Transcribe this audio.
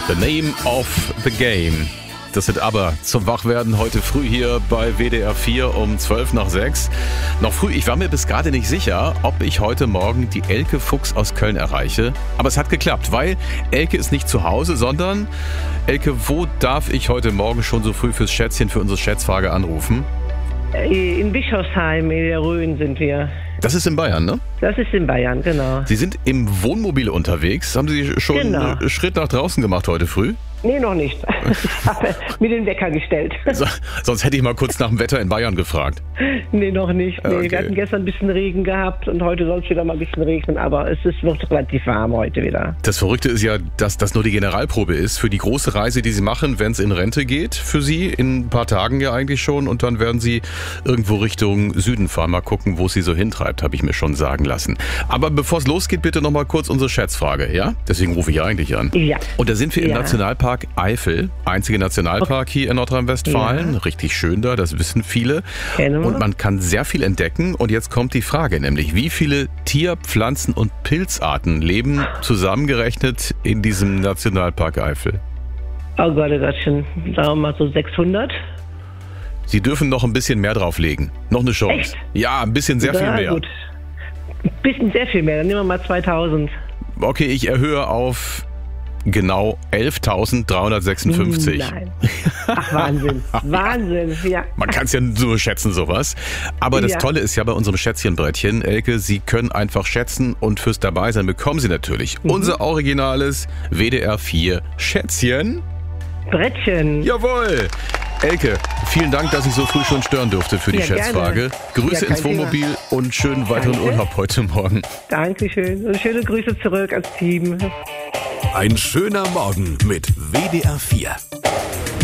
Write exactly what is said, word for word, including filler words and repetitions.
The Name of the Game. Das sind aber zum Wachwerden heute früh hier bei W D R vier um zwölf nach sechs. Noch früh, ich war mir bis gerade nicht sicher, ob ich heute Morgen die Elke Fuchs aus Köln erreiche. Aber es hat geklappt, weil Elke ist nicht zu Hause, sondern Elke, wo darf ich heute Morgen schon so früh fürs Schätzchen, für unsere Schätzfrage anrufen? In Bischofsheim in der Rhön sind wir. Das ist in Bayern, ne? Das ist in Bayern, genau. Sie sind im Wohnmobil unterwegs. Haben Sie schon Genau. einen Schritt nach draußen gemacht heute früh? Nee, noch nicht. Ich habe mir den Wecker gestellt. So, sonst hätte ich mal kurz nach dem Wetter in Bayern gefragt. Nee, noch nicht. Nee, Okay. Wir hatten gestern ein bisschen Regen gehabt und heute soll es wieder mal ein bisschen regnen, aber es ist, wird relativ warm heute wieder. Das Verrückte ist ja, dass das nur die Generalprobe ist für die große Reise, die Sie machen, wenn es in Rente geht für Sie, in ein paar Tagen ja eigentlich schon. Und dann werden Sie irgendwo Richtung Süden fahren. Mal gucken, wo es Sie so hintreibt, habe ich mir schon sagen lassen. Aber bevor es losgeht, bitte noch mal kurz unsere Schätzfrage, ja? Deswegen rufe ich ja eigentlich an. Ja. Und da sind wir im Ja. Nationalpark Eifel, einzige Nationalpark hier in Nordrhein-Westfalen. Ja. Richtig schön da, das wissen viele. Kennen wir. Und man kann sehr viel entdecken. Und jetzt kommt die Frage, nämlich wie viele Tier-, Pflanzen- und Pilzarten leben zusammengerechnet in diesem Nationalpark Eifel? Oh Gott, oh Gottchen, sagen wir mal so sechshundert. Sie dürfen noch ein bisschen mehr drauflegen. Noch eine Chance. Echt? Ja, ein bisschen sehr viel Na mehr. gut. Ein bisschen sehr viel mehr, dann nehmen wir mal zweitausend. Okay, ich erhöhe auf genau elftausenddreihundertsechsundfünfzig. Nein. Ach, Wahnsinn. Wahnsinn, ja. Man kann es ja so schätzen, sowas. Aber das Ja. Tolle ist ja bei unserem Schätzchenbrettchen, Elke, Sie können einfach schätzen und fürs Dabeisein bekommen Sie natürlich Mhm. unser originales W D R vier Schätzchen. Brettchen. Jawohl! Elke, vielen Dank, dass ich so früh schon stören durfte für die Ja, Schätzfrage. gerne. Grüße Ja, ins kein Thema. Wohnmobil und schönen weiteren Danke. Urlaub heute Morgen. Dankeschön. Und schöne Grüße zurück ans Team. Ein schöner Morgen mit W D R vier.